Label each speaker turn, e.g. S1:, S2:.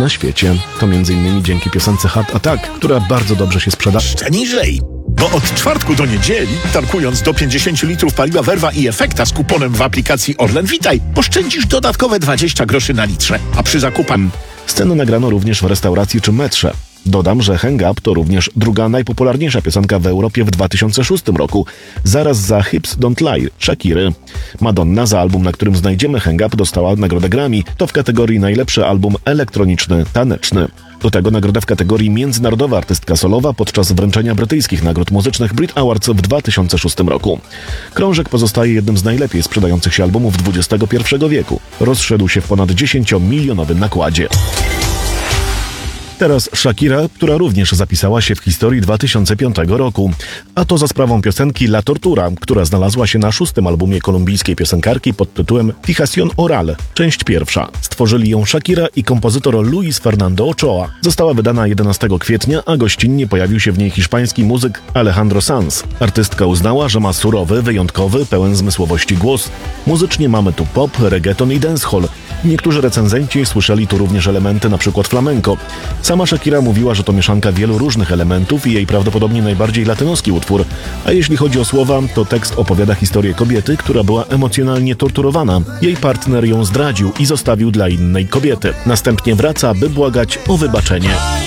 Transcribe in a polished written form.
S1: na świecie. To m.in. dzięki piosence Heart Attack, która bardzo dobrze się sprzeda.
S2: Jeszcze niżej. Bo od czwartku do niedzieli, tankując do 50 litrów paliwa Verva i Efekta z kuponem w aplikacji Orlen Witaj, oszczędzisz dodatkowe 20 groszy na litrze. A przy zakupach...
S1: Scenę nagrano również w restauracji czy metrze. Dodam, że Hang Up to również druga najpopularniejsza piosenka w Europie w 2006 roku, zaraz za Hips Don't Lie Shakiry. Madonna za album, na którym znajdziemy Hang Up, dostała nagrodę Grammy, to w kategorii najlepszy album elektroniczny, taneczny. Do tego nagrodę w kategorii międzynarodowa artystka solowa podczas wręczenia brytyjskich nagród muzycznych Brit Awards w 2006 roku. Krążek pozostaje jednym z najlepiej sprzedających się albumów XXI wieku. Rozszedł się w ponad 10-milionowym nakładzie. Teraz Shakira, która również zapisała się w historii 2005 roku. A to za sprawą piosenki La Tortura, która znalazła się na 6. albumie kolumbijskiej piosenkarki pod tytułem Fijación Oral, część pierwsza. Stworzyli ją Shakira i kompozytor Luis Fernando Ochoa. Została wydana 11 kwietnia, a gościnnie pojawił się w niej hiszpański muzyk Alejandro Sanz. Artystka uznała, że ma surowy, wyjątkowy, pełen zmysłowości głos. Muzycznie mamy tu pop, reggaeton i dancehall. Niektórzy recenzenci słyszeli tu również elementy np. flamenco. Sama Shakira mówiła, że to mieszanka wielu różnych elementów i jej prawdopodobnie najbardziej latynoski utwór. A jeśli chodzi o słowa, to tekst opowiada historię kobiety, która była emocjonalnie torturowana. Jej partner ją zdradził i zostawił dla innej kobiety. Następnie wraca, by błagać o wybaczenie.